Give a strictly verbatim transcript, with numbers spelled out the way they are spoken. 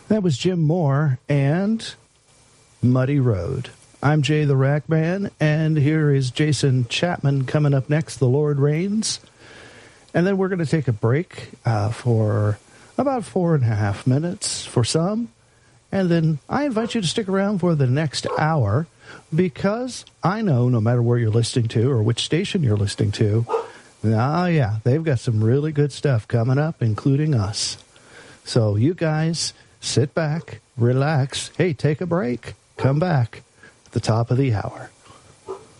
That was Jim Moore and Muddy Road. I'm Jay the Rack Man, and here is Jason Chapman coming up next, The Lord Reigns. And then we're going to take a break uh, for about four and a half minutes for some. And then I invite you to stick around for the next hour, because I know no matter where you're listening to or which station you're listening to, ah, yeah, they've got some really good stuff coming up, including us. So you guys sit back, relax. Hey, take a break. Come back at the top of the hour.